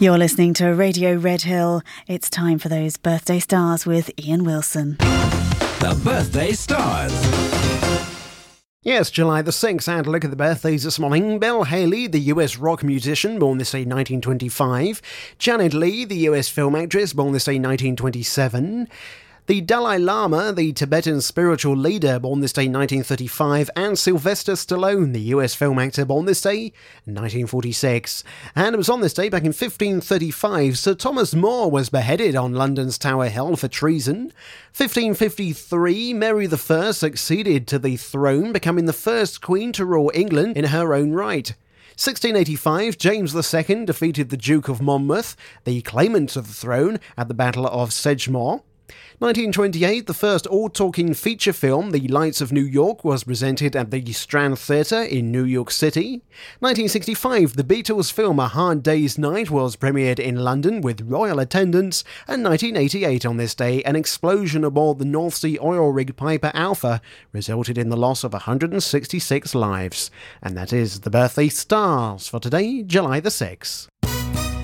You're listening to Radio Red Hill. It's time for those birthday stars with Ian Wilson. The Birthday Stars. Yes, July the 6th, and look at the birthdays this morning. Bill Haley, the US rock musician, born this day 1925. Janet Leigh, the US film actress, born this day 1927. The Dalai Lama, the Tibetan spiritual leader, born this day 1935, and Sylvester Stallone, the US film actor, born this day 1946. And it was on this day back in 1535, Sir Thomas More was beheaded on London's Tower Hill for treason. 1553, Mary I succeeded to the throne, becoming the first queen to rule England in her own right. 1685, James II defeated the Duke of Monmouth, the claimant to the throne, at the Battle of Sedgemoor. 1928, the first all-talking feature film, The Lights of New York, was presented at the Strand Theatre in New York City. 1965, the Beatles film A Hard Day's Night was premiered in London with royal attendance. And 1988, on this day, an explosion aboard the North Sea oil rig Piper Alpha resulted in the loss of 166 lives. And that is the birthday stars for today, July the 6th.